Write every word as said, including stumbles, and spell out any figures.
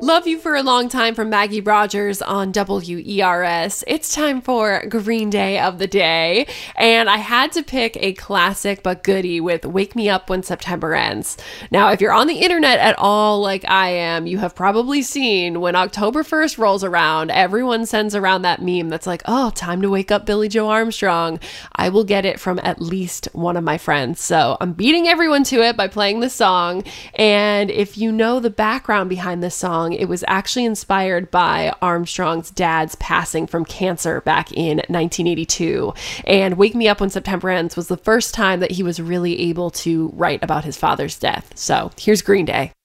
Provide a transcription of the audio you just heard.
Love You for a Long Time from Maggie Rogers on W E R S. It's time for Green Day of the Day, and I had to pick a classic but goodie with Wake Me Up When September Ends. Now, if you're on the internet at all like I am, you have probably seen when October first rolls around, everyone sends around that meme that's like, oh, time to wake up Billie Joe Armstrong. I will get it from at least one of my friends. So I'm beating everyone to it by playing this song, and if you know the background behind this song, it was actually inspired by Armstrong's dad's passing from cancer back in nineteen eighty-two. And Wake Me Up When September Ends was the first time that he was really able to write about his father's death. So here's Green Day.